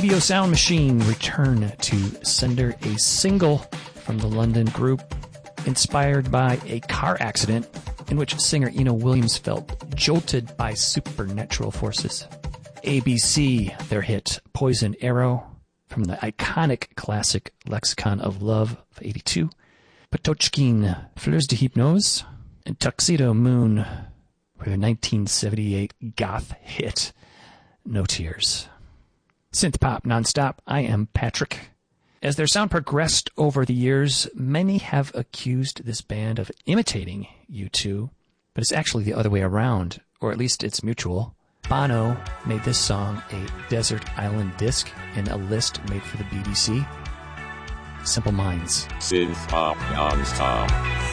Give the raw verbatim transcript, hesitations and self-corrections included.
Radio Sound Machine return to sender a single from the London group inspired by a car accident in which singer Eno Williams felt jolted by supernatural forces. A B C, their hit Poison Arrow from the iconic classic Lexicon of Love of eighty-two. Patochkin, Fleurs de Hypnose, and Tuxedo Moon for their nineteen seventy-eight goth hit No Tears. Synth pop nonstop, I am Patrick. As their sound progressed over the years, many have accused this band of imitating U two, but it's actually the other way around, or at least it's mutual. Bono made this song a desert island disc in a list made for the B B C. Simple Minds. Synth pop non-stop.